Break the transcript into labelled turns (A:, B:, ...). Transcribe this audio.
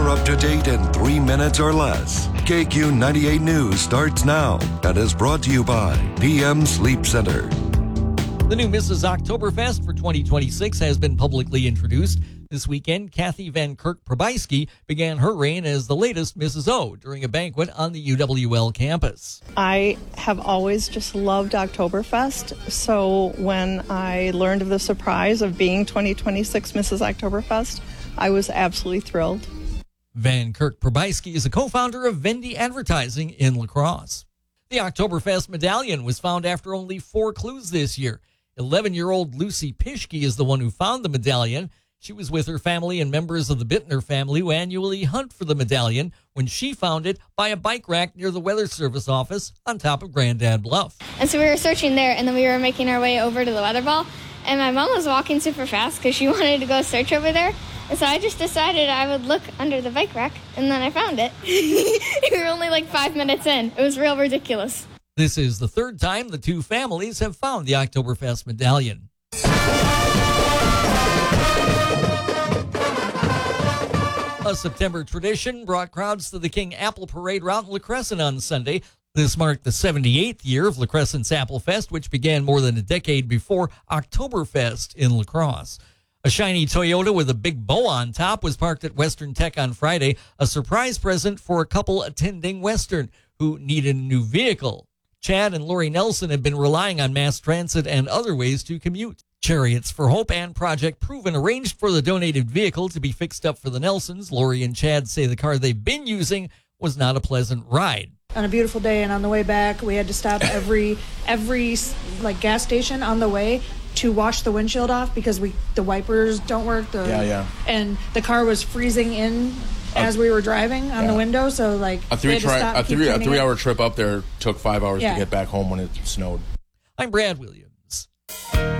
A: You're up to date in 3 minutes or less. KQ 98 News starts now and is brought to you by PM Sleep Center.
B: The new Mrs. Oktoberfest for 2026 has been publicly introduced. This weekend, Kathy Van Kirk Probysky began her reign as the latest Mrs. O during a banquet on the UWL campus.
C: I have always just loved Oktoberfest, so when I learned of the surprise of being 2026 Mrs. Oktoberfest, I was absolutely thrilled.
B: Van Kirk Probysky is a co-founder of Vendy Advertising in La Crosse. The Oktoberfest medallion was found after only 4 clues this year. 11-year-old Lucy Pischke is the one who found the medallion. She was with her family and members of the Bittner family who annually hunt for the medallion when she found it by a bike rack near the Weather Service office on top of Grandad Bluff.
D: And so we were searching there, and then we were making our way over to the weather ball. And my mom was walking super fast because she wanted to go search over there. And so I just decided I would look under the bike rack, and then I found it. We were only like 5 minutes in. It was real ridiculous.
B: This is the third time the two families have found the Oktoberfest medallion. A September tradition brought crowds to the King Apple Parade route in La Crescent on Sunday. This marked the 78th year of La Crescent's Apple Fest, which began more than a decade before Oktoberfest in La Crosse. A shiny Toyota with a big bow on top was parked at Western Tech on Friday, a surprise present for a couple attending Western who needed a new vehicle. Chad and Lori Nelson have been relying on mass transit and other ways to commute. Chariots for Hope and Project Proven arranged for the donated vehicle to be fixed up for the Nelsons. Lori and Chad say the car they've been using was not a pleasant ride.
E: On a beautiful day, and on the way back, we had to stop every like gas station on the way to wash the windshield off because the wipers don't work. And the car was freezing in as we were driving on the window, so like
F: a 3-hour trip up there took 5 hours to get back home when it snowed.
B: I'm Brad Williams.